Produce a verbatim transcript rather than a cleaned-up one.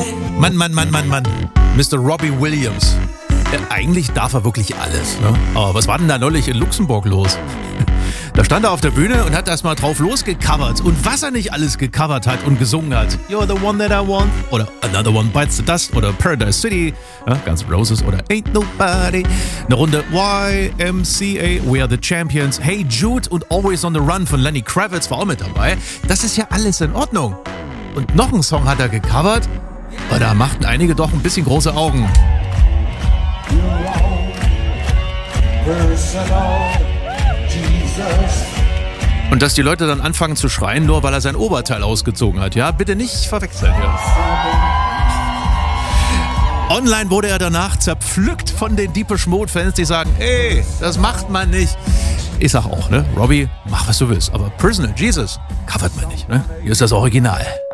Mann, Mann, Mann, Mann, Mann. Mister Robbie Williams. Äh, eigentlich darf er wirklich alles. Ne? Aber was war denn da neulich in Luxemburg los? Da stand er auf der Bühne und hat erstmal drauf losgecovert. Und was er nicht alles gecovert hat und gesungen hat. You're the one that I want. Oder Another One Bites the Dust. Oder Paradise City. Ja, Guns N' Roses. Oder Ain't Nobody. Eine Runde Y M C A. We Are the Champions. Hey Jude und Always on the Run von Lenny Kravitz war auch mit dabei. Das ist ja alles in Ordnung. Und noch einen Song hat er gecovert. Aber da machten einige doch ein bisschen große Augen. Und dass die Leute dann anfangen zu schreien, nur weil er sein Oberteil ausgezogen hat. Ja, bitte nicht verwechseln. Ja. Online wurde er danach zerpflückt von den Depeche Mode-Fans, die sagen, ey, das macht man nicht. Ich sag auch, ne, Robbie, mach was du willst, aber Prisoner Jesus covert man nicht, ne? Hier ist das Original.